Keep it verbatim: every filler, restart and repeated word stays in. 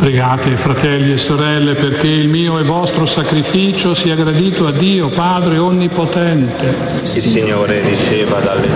Pregate, fratelli e sorelle, perché il mio e vostro sacrificio sia gradito a Dio, Padre Onnipotente. Il Signore riceva dalle